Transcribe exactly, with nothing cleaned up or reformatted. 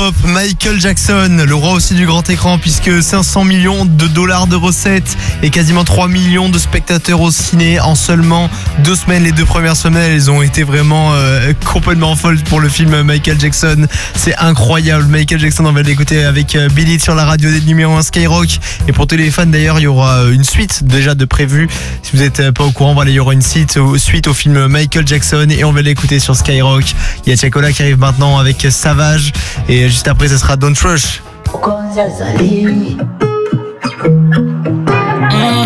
hip-hop, Michael Jackson, le roi aussi du grand écran, puisque cinq cents millions de dollars de recettes et quasiment trois millions de spectateurs au ciné en seulement deux semaines. Les deux premières semaines, elles ont été vraiment euh, complètement folles pour le film Michael Jackson. C'est incroyable. Michael Jackson, on va l'écouter avec euh, Billy sur la radio des numéros un Skyrock. Et pour tous les fans d'ailleurs, il y aura une suite déjà de prévue. Si vous n'êtes pas au courant, voilà, il y aura une suite, suite au film Michael Jackson et on va l'écouter sur Skyrock. Il y a Chacola qui arrive maintenant avec Savage et juste après ce sera Don't Rush.